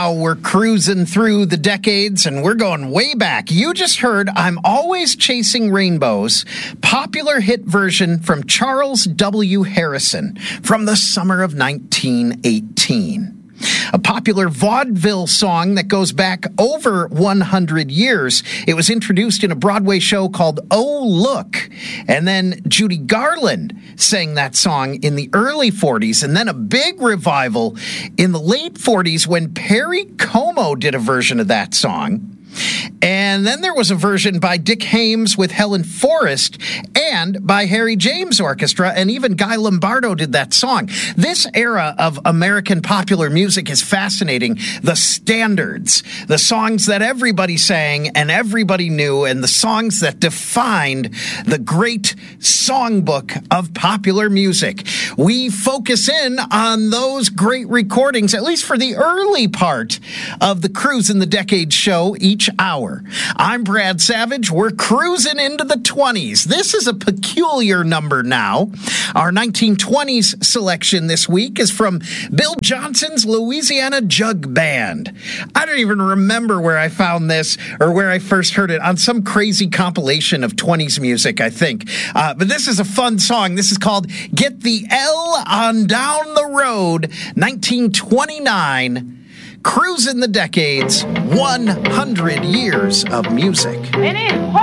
Now we're cruising through the decades and we're going way back. You just heard I'm Always Chasing Rainbows, popular hit version from Charles W. Harrison from the summer of 1918. A popular vaudeville song that goes back over 100 years. It was introduced in a Broadway show called Oh Look. And then Judy Garland sang that song in the early 40s. And then a big revival in the late 40s when Perry Como did a version of that song. And then there was a version by Dick Haymes with Helen Forrest and by Harry James Orchestra, and even Guy Lombardo did that song. This era of American popular music is fascinating. The standards, the songs that everybody sang and everybody knew, and the songs that defined the great songbook of popular music. We focus in on those great recordings, at least for the early part of the Cruise in the Decades show each hour. I'm Brad Savage. We're cruising into the 20s. This is a peculiar number now. Our 1920s selection this week is from Bill Johnson's Louisiana Jug Band. I don't even remember where I found this or where I first heard it, on some crazy compilation of 20s music, I think. But this is a fun song. This is called Get the L on Down the Road, 1929. Cruising the Decades, 100 years of music.